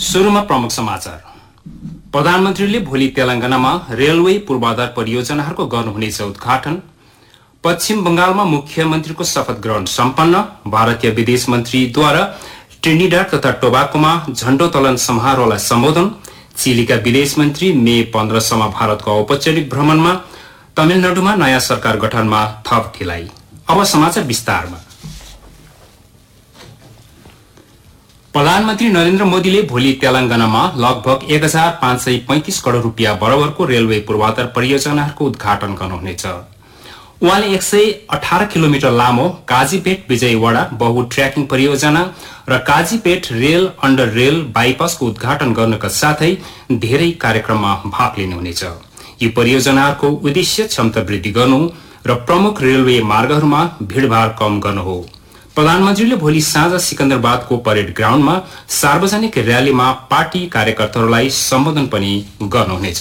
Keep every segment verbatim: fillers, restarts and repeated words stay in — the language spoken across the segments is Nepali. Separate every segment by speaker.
Speaker 1: सुरुमा प्रमुख समाचार। प्रधानमन्त्रीले भोलि तेलंगानामा रेलवे पूर्वाधार परियोजनाहरूको गर्नुहुनेछ उद्घाटन। पश्चिम बंगालमा मुख्यमन्त्रीको शपथ ग्रहण सम्पन्न। भारतीय विदेश मन्त्रीद्वारा ट्रिनिडाड तथा टोबाकोमा झण्डोत्तोलन समारोहलाई सम्बोधन। चिलीका विदेश मन्त्री मे पन्ध्रसम्म भारतको औपचारिक भ्रमणमा। तमिलनाडुमा नयाँ सरकार गठनमा थप ढिलाइ। अब समाचार विस्तारमा। प्रधानमन्त्री नरेन्द्र मोदीले भोलि तेलंगानामा लगभग एक हजार पाँच सय पैंतिस करोड़ रूपियाँ बराबरको रेलवे पूर्वाधार परियोजनाहरूको उद्घाटन गर्नुहुनेछ। उहाँले एक सय अठार किलोमिटर लामो काजीपेट विजयवाडा बहु ट्र्याकिङ परियोजना र काजीपेट रेल अन्डर रेल बाइपासको उद्घाटन गर्नका साथै धेरै कार्यक्रममा भाग लिनुहुनेछ। यी परियोजनाहरूको उद्देश्य क्षमता वृद्धि गर्नु र प्रमुख रेलवे मार्गहरूमा भीड़भाड़ कम गर्नु हो। प्रधानमन्त्रीले भोलि साँझ सिकन्दराबादको परेड ग्राउण्डमा सार्वजनिक र्यालीमा पार्टी कार्यकर्ताहरूलाई सम्बोधन पनि गर्नुहुनेछ।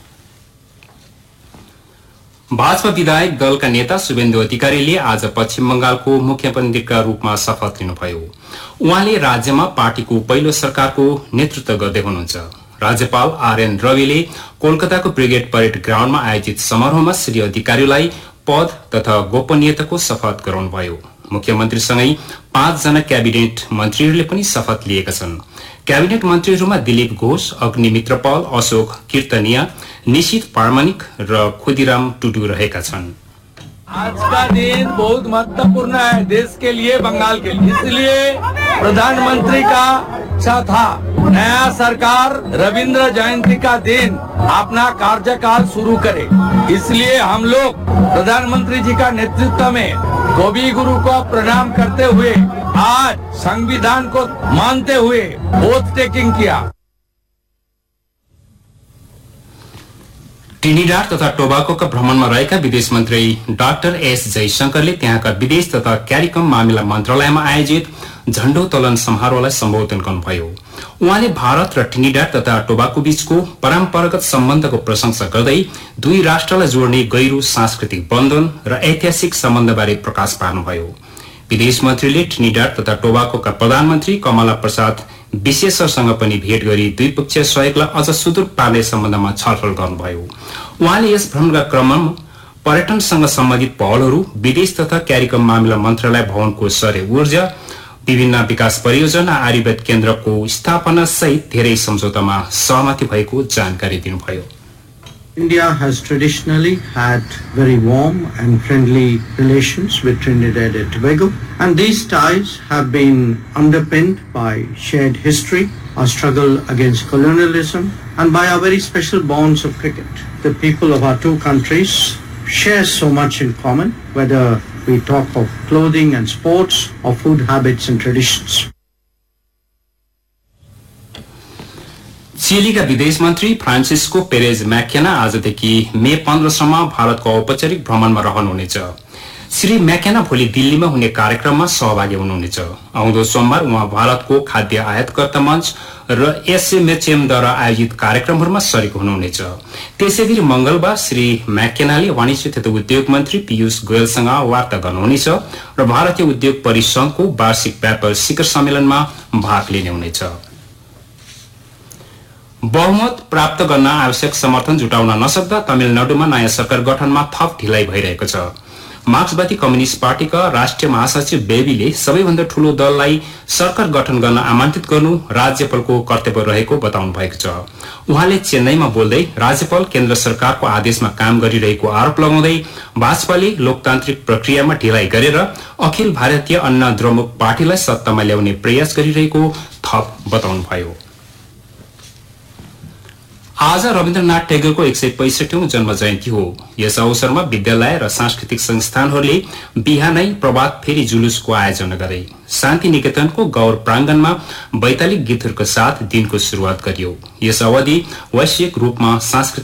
Speaker 1: भाजपा विधायक दलका नेता शुभेन्दु अधिकारीले आज पश्चिम बंगालको मुख्यमन्त्रीका रूपमा शपथ लिनुभयो। उहाँले राज्यमा पार्टीको पहिलो सरकारको नेतृत्व गर्दै हुनुहुन्छ। राज्यपाल आरएन रविले कोलकाताको ब्रिगेड परेड ग्राउण्डमा आयोजित समारोहमा श्री अधिकारीलाई पद तथा गोपनीयताको शपथ गराउनुभयो। मुख्यमन्त्रीसँगै पाँचजना क्याबिनेट मन्त्रीहरूले पनि शपथ लिएका छन्। क्याबिनेट मन्त्रीहरूमा दिलीप घोष, अग्निमित्र पाल, अशोक कीर्तनिया, निशित प्रामाणिक र खुदीराम टुडू रहेका छन्।
Speaker 2: आज का दिन बहुत महत्वपूर्ण है देश के लिए, बंगाल के लिए। इसलिए प्रधानमंत्री का इच्छा था नया सरकार रविंद्र जयंती का दिन अपना कार्यकाल शुरू करे। इसलिए हम लोग प्रधानमंत्री जी का नेतृत्व में कवि गुरु को प्रणाम करते हुए आज संविधान को मानते हुए ओथ टेकिंग किया।
Speaker 1: ट्रिनिडाड तथा टोबाकोका भ्रमणमा रहेका विदेश मन्त्री डाक्टर एस जयशंकरले त्यहाँका विदेश तथा कार्यक्रम मामिला मन्त्रालयमा आयोजित झण्डोत्तोलन समारोहलाई सम्बोधन गर्नुभयो। उहाँले भारत र ट्रिनिडाड तथा टोबाको बीचको परम्परागत सम्बन्धको प्रशंसा गर्दै दुई राष्ट्रलाई जोड्ने गहिरो सांस्कृतिक बन्धन र ऐतिहासिक सम्बन्धबारे प्रकाश पार्नुभयो। विदेश मन्त्रीले ट्रिनिडाड तथा टोबाकोका प्रधानमन्त्री कमला प्रसाद विशेषसँग पनि भेट गरी द्विपक्षीय सहयोगलाई अझ सुदूर पार्ने सम्बन्धमा छलफल गर्नुभयो। उहाँले यस भ्रमणका क्रममा पर्यटनसँग सम्बन्धित पहलहरू, विदेश तथा कार्यक्रम मामिला मन्त्रालय भवनको सौर्य ऊर्जा, विभिन्न विकास परियोजना, आयुर्वेद केन्द्रको स्थापना सहित धेरै सम्झौतामा सहमति भएको जानकारी दिनुभयो।
Speaker 3: India has traditionally had very warm and friendly relations with Trinidad and Tobago, and these ties have been underpinned by shared history, our struggle against colonialism, and by our very special bonds of cricket. The people of our two countries share so much in common, whether we talk of clothing and sports or food habits and traditions.
Speaker 1: चिलीका विदेश मन्त्री फ्रान्सिस्को पेरेज मैकेना आजदेखि मे पन्ध्रसम्म भारतको औपचारिक भ्रमणमा रहनुहुनेछ। श्री मैकेना भोलि दिल्लीमा हुने कार्यक्रममा सहभागी हुनुहुनेछ। आउँदो सोमबार उहाँ भारतको खाद्य आयातकर्ता मञ्च र एसएमएचएमद्वारा आयोजित कार्यक्रमहरूमा सरिक हुनुहुनेछ। त्यसैगरी मंगलबार श्री मैकेनाले वाणिज्य तथा उद्योग मन्त्री पीयूष गोयलसँग वार्ता गर्नुहुनेछ र भारतीय उद्योग परिसंघको वार्षिक व्यापार शिखर सम्मेलनमा भाग लिने हुनेछ। बहुमत प्राप्त गर्न आवश्यक समर्थन जुटाउन नसक्दा तमिलनाडुमा नयाँ सरकार गठनमा थप ढिलाइ भइरहेको छ। मार्क्सवादी कम्युनिस्ट पार्टीका राष्ट्रिय महासचिव बेबीले सबैभन्दा ठूलो दललाई सरकार गठन गर्न आमन्त्रित गर्नु राज्यपालको कर्तव्य रहेको बताउनु भएको छ। उहाँले चेन्नईमा बोल्दै राज्यपाल केन्द्र सरकारको आदेशमा काम गरिरहेको आरोप लगाउँदै भाजपाले लोकतान्त्रिक प्रक्रियामा ढिलाइ गरेर अखिल भारतीय अन्ना द्रमुक पार्टीलाई सत्तामा ल्याउने प्रयास गरिरहेको थप बताउनुभयो। आज रविन्द्रनाथ टेगोरको एक सय पैंसठौं जन्म जयन्ती हो। यस अवसरमा विद्यालय र सांस्कृतिक संस्थानहरूले बिहानै प्रभात फेरी जुलुसको आयोजना गरे। शान्ति निकेतनको गौर प्राङ्गणमा वैतालिक गीतहरूको साथ दिनको शुरूआत गरियो। यस अवधि वैश्विक रूपमा सांस्कृतिक